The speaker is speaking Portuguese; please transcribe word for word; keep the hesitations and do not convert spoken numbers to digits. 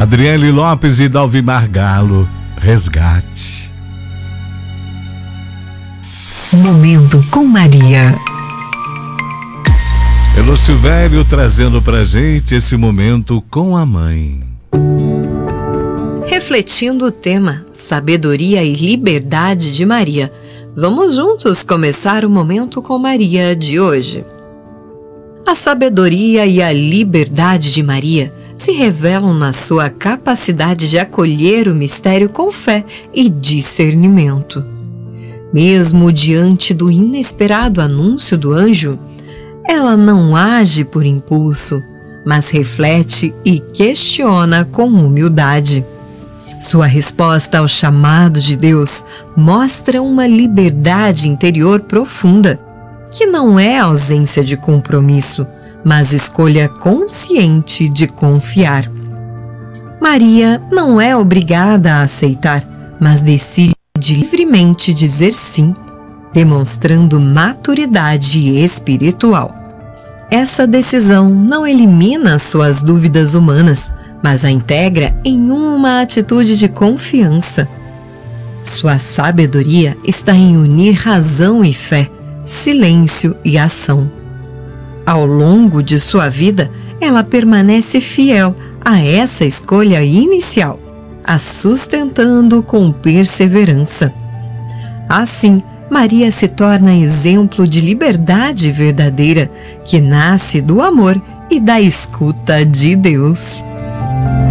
Adriele Lopes e Dalvimar Galo, Resgate. Momento com Maria. Elô Silvério trazendo pra gente esse momento com a mãe. Refletindo o tema Sabedoria e Liberdade de Maria, vamos juntos começar o Momento com Maria de hoje. A sabedoria e a liberdade de Maria se revelam na sua capacidade de acolher o mistério com fé e discernimento. Mesmo diante do inesperado anúncio do anjo, ela não age por impulso, mas reflete e questiona com humildade. Sua resposta ao chamado de Deus mostra uma liberdade interior profunda, que não é ausência de compromisso, mas escolha consciente de confiar. Maria não é obrigada a aceitar, mas decide livremente dizer sim, demonstrando maturidade espiritual. Essa decisão não elimina suas dúvidas humanas, mas a integra em uma atitude de confiança. Sua sabedoria está em unir razão e fé, silêncio e ação. Ao longo de sua vida, ela permanece fiel a essa escolha inicial, a sustentando com perseverança. Assim, Maria se torna exemplo de liberdade verdadeira que nasce do amor e da escuta de Deus.